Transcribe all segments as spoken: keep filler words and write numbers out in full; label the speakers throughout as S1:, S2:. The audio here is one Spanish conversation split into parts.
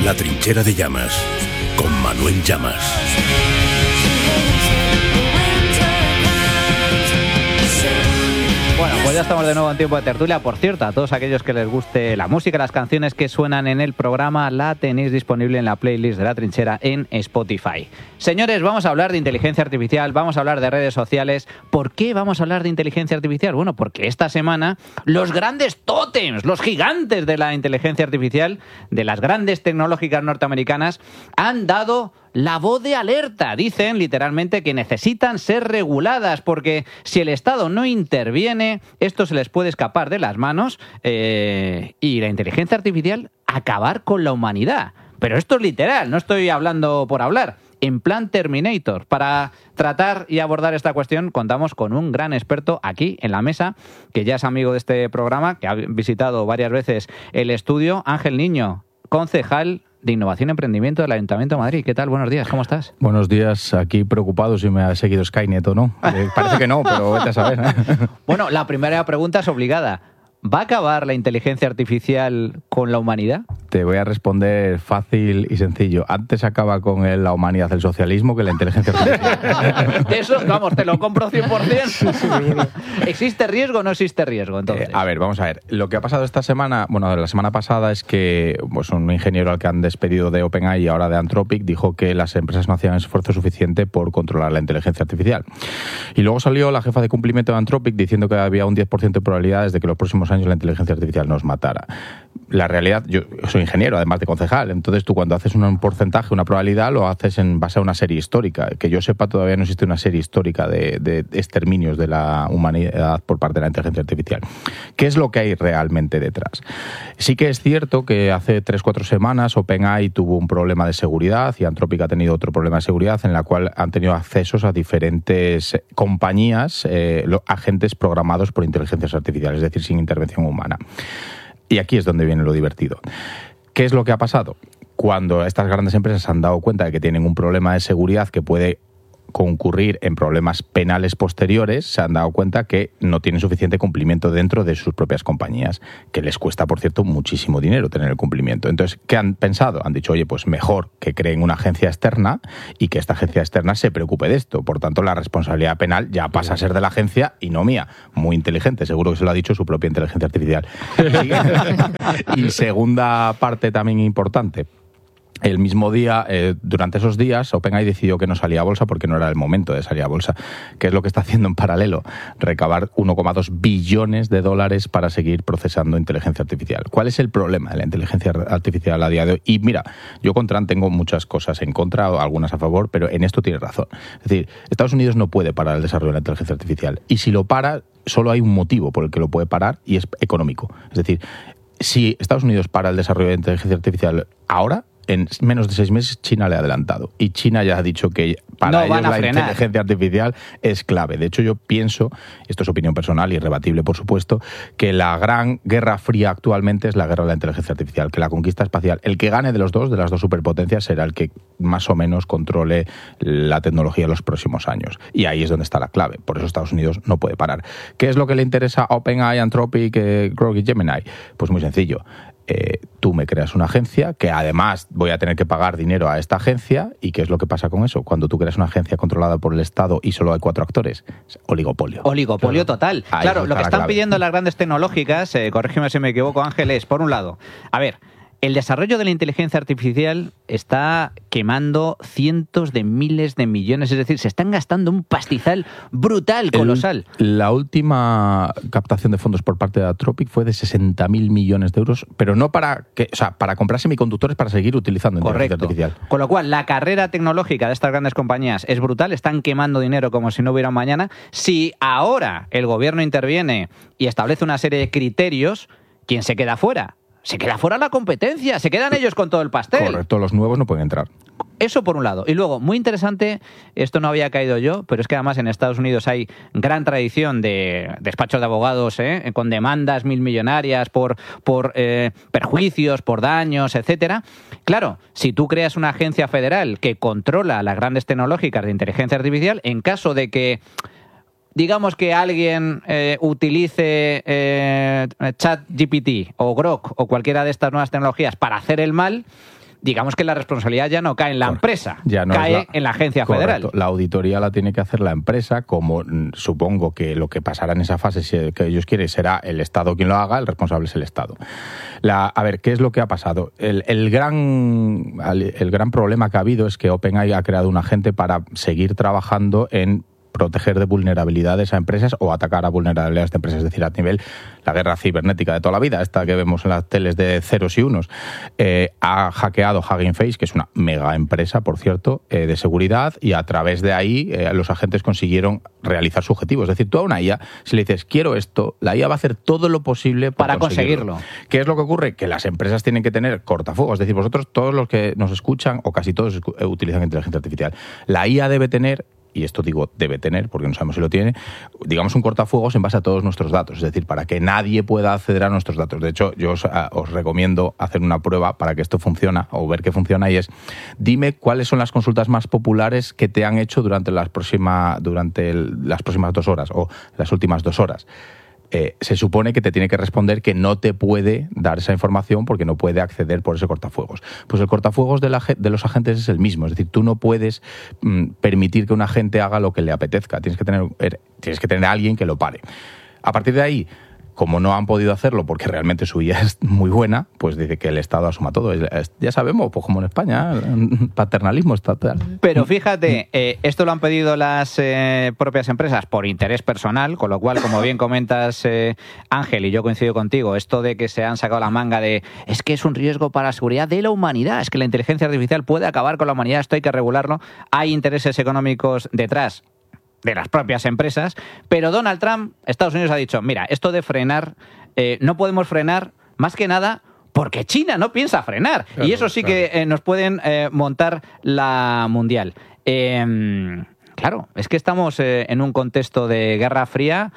S1: La Trinchera de Llamas, con Manuel Llamas.
S2: Bueno, pues ya estamos de nuevo en tiempo de tertulia. Por cierto, a todos aquellos que les guste la música, las canciones que suenan en el programa, la tenéis disponible en la playlist de La Trinchera en Spotify. Señores, vamos a hablar de inteligencia artificial, vamos a hablar de redes sociales. ¿Por qué vamos a hablar de inteligencia artificial? Bueno, porque esta semana los grandes tótems, los gigantes de la inteligencia artificial, de las grandes tecnológicas norteamericanas, han dado la voz de alerta. Dicen literalmente que necesitan ser reguladas porque si el Estado no interviene, esto se les puede escapar de las manos eh, y la inteligencia artificial acabar con la humanidad. Pero esto es literal, no estoy hablando por hablar. En plan Terminator. Para tratar y abordar esta cuestión contamos con un gran experto aquí en la mesa, que ya es amigo de este programa, que ha visitado varias veces el estudio. Ángel Niño, concejal de Innovación y Emprendimiento del Ayuntamiento de Madrid. ¿Qué tal? Buenos días, ¿cómo estás?
S3: Buenos días, aquí preocupado si me ha seguido Skynet o no. Eh, parece que no, pero vete a saber.
S2: Bueno, la primera pregunta es obligada. ¿Va a acabar la inteligencia artificial con la humanidad?
S3: Te voy a responder fácil y sencillo. Antes acaba con el, la humanidad el socialismo que la inteligencia artificial.
S2: Eso, vamos, te lo compro cien por ciento. Sí, sí, ¿existe riesgo o no existe riesgo, entonces?
S3: Eh, a ver, vamos a ver. Lo que ha pasado esta semana, bueno, la semana pasada es que pues, un ingeniero al que han despedido de OpenAI y ahora de Anthropic dijo que las empresas no hacían esfuerzo suficiente por controlar la inteligencia artificial. Y luego salió la jefa de cumplimiento de Anthropic diciendo que había un diez por ciento de probabilidades de que los próximos años la inteligencia artificial nos matara. La realidad, yo soy ingeniero, además de concejal, entonces tú cuando haces un porcentaje, una probabilidad, lo haces en base a una serie histórica. Que yo sepa, todavía no existe una serie histórica de, de exterminios de la humanidad por parte de la inteligencia artificial. ¿Qué es lo que hay realmente detrás? Sí que es cierto que hace tres cuatro semanas OpenAI tuvo un problema de seguridad y Anthropic ha tenido otro problema de seguridad en la cual han tenido accesos a diferentes compañías, eh, agentes programados por inteligencias artificiales, es decir, sin intervención humana. Y aquí es donde viene lo divertido. ¿Qué es lo que ha pasado? Cuando estas grandes empresas se han dado cuenta de que tienen un problema de seguridad que puede concurrir en problemas penales posteriores, se han dado cuenta que no tienen suficiente cumplimiento dentro de sus propias compañías, que les cuesta, por cierto, muchísimo dinero tener el cumplimiento. Entonces, ¿qué han pensado? Han dicho, oye, pues mejor que creen una agencia externa y que esta agencia externa se preocupe de esto. Por tanto, la responsabilidad penal ya pasa a ser de la agencia y no mía. Muy inteligente, seguro que se lo ha dicho su propia inteligencia artificial. Y segunda parte también importante. El mismo día, eh, durante esos días, OpenAI decidió que no salía a bolsa porque no era el momento de salir a bolsa. ¿Qué es lo que está haciendo en paralelo? Recabar uno coma dos billones de dólares para seguir procesando inteligencia artificial. ¿Cuál es el problema de la inteligencia artificial a día de hoy? Y mira, yo con Trump tengo muchas cosas en contra, algunas a favor, pero en esto tiene razón. Es decir, Estados Unidos no puede parar el desarrollo de la inteligencia artificial. Y si lo para, solo hay un motivo por el que lo puede parar y es económico. Es decir, si Estados Unidos para el desarrollo de inteligencia artificial ahora, en menos de seis meses China le ha adelantado. Y China ya ha dicho que para
S2: no
S3: ellos la
S2: frenar.
S3: inteligencia artificial es clave. De hecho, yo pienso, esto es opinión personal, irrebatible por supuesto, que la gran guerra fría actualmente es la guerra de la inteligencia artificial, que la conquista espacial, el que gane de los dos, de las dos superpotencias, será el que más o menos controle la tecnología en los próximos años. Y ahí es donde está la clave. Por eso Estados Unidos no puede parar. ¿Qué es lo que le interesa a OpenAI, Anthropic, eh, Grok y Gemini? Pues muy sencillo. Eh, tú me creas una agencia que además voy a tener que pagar dinero a esta agencia. ¿Y qué es lo que pasa con eso? Cuando tú creas una agencia controlada por el Estado y solo hay cuatro actores, oligopolio.
S2: Oligopolio
S3: claro.
S2: total.
S3: Ahí
S2: claro, lo que están
S3: clave.
S2: pidiendo las grandes tecnológicas, eh, corrígeme si me equivoco, Ángel, es, por un lado, a ver, el desarrollo de la inteligencia artificial está quemando cientos de miles de millones, es decir, se están gastando un pastizal brutal, colosal.
S3: El, la última captación de fondos por parte de Anthropic fue de sesenta mil millones de euros, pero no para que, o sea, para comprar semiconductores para seguir utilizando inteligencia artificial.
S2: Con lo cual, la carrera tecnológica de estas grandes compañías es brutal, están quemando dinero como si no hubiera un mañana. Si ahora el gobierno interviene y establece una serie de criterios, ¿quién se queda fuera? Se queda fuera la competencia, se quedan ellos con todo el pastel.
S3: Correcto, los nuevos no pueden entrar.
S2: Eso por un lado. Y luego, muy interesante, esto no había caído yo, pero es que además en Estados Unidos hay gran tradición de despachos de abogados, ¿eh? con demandas mil millonarias por, por eh, perjuicios, por daños, etcétera. Claro, si tú creas una agencia federal que controla las grandes tecnológicas de inteligencia artificial, en caso de que digamos que alguien eh, utilice eh, ChatGPT o Grok o cualquiera de estas nuevas tecnologías para hacer el mal, digamos que la responsabilidad ya no cae en la
S3: Correcto.
S2: empresa,
S3: Ya no
S2: cae
S3: es la,
S2: en la agencia
S3: correcto.
S2: federal.
S3: La auditoría la tiene que hacer la empresa, como mm, supongo que lo que pasará en esa fase, si que ellos quieren, será el Estado quien lo haga, el responsable es el Estado. La, a ver, ¿qué es lo que ha pasado? El, el, gran, el gran problema que ha habido es que OpenAI ha creado un agente para seguir trabajando en proteger de vulnerabilidades a empresas o atacar a vulnerabilidades de empresas, es decir, a nivel la guerra cibernética de toda la vida, esta que vemos en las teles de ceros y unos. Eh, ha hackeado Hugging Face, que es una mega empresa, por cierto, eh, de seguridad, y a través de ahí eh, los agentes consiguieron realizar su objetivo. Es decir, tú a una I A, si le dices, quiero esto, la I A va a hacer todo lo posible
S2: para conseguirlo. conseguirlo.
S3: ¿Qué es lo que ocurre? Que las empresas tienen que tener cortafuegos. Es decir, vosotros, todos los que nos escuchan, o casi todos, utilizan inteligencia artificial. La I A debe tener, y esto digo debe tener, porque no sabemos si lo tiene, digamos un cortafuegos en base a todos nuestros datos, es decir, para que nadie pueda acceder a nuestros datos. De hecho, yo os, a, os recomiendo hacer una prueba para que esto funcione, o ver que funciona, y es, dime cuáles son las consultas más populares que te han hecho durante las, próxima, durante el, las próximas dos horas, o las últimas dos horas. Eh, se supone que te tiene que responder que no te puede dar esa información porque no puede acceder por ese cortafuegos. Pues el cortafuegos de, la, de los agentes es el mismo, es decir, tú no puedes mm, permitir que un agente haga lo que le apetezca, tienes que tener, tienes que tener a alguien que lo pare. A partir de ahí, como no han podido hacerlo porque realmente su I A es muy buena, pues dice que el Estado asuma todo. Es, es, ya sabemos, pues como en España, paternalismo estatal.
S2: Pero fíjate, eh, esto lo han pedido las eh, propias empresas por interés personal, con lo cual, como bien comentas, eh, Ángel, y yo coincido contigo, esto de que se han sacado la manga de es que es un riesgo para la seguridad de la humanidad, es que la inteligencia artificial puede acabar con la humanidad, esto hay que regularlo, hay intereses económicos detrás de las propias empresas, pero Donald Trump, Estados Unidos, ha dicho, mira, esto de frenar, eh, no podemos frenar más que nada porque China no piensa frenar. Claro, y eso sí claro. que eh, nos pueden eh, montar la mundial. Eh, claro, es que estamos eh, en un contexto de Guerra Fría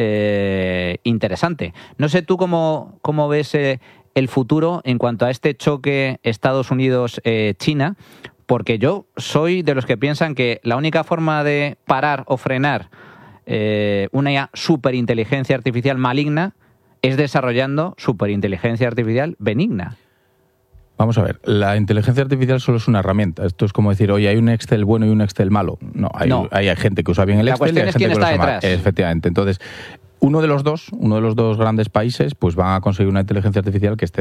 S2: eh, interesante. No sé tú cómo, cómo ves eh, el futuro en cuanto a este choque Estados Unidos-China, porque yo soy de los que piensan que la única forma de parar o frenar eh, una superinteligencia artificial maligna es desarrollando superinteligencia artificial benigna.
S3: Vamos a ver, la inteligencia artificial solo es una herramienta. Esto es como decir, oye, hay un Excel bueno y un Excel malo. No, hay, no. hay, hay gente que usa bien el
S2: la
S3: Excel y hay
S2: es
S3: gente que
S2: está
S3: lo usa
S2: detrás.
S3: mal. Efectivamente. Entonces, uno de los dos, uno de los dos grandes países, pues van a conseguir una inteligencia artificial que esté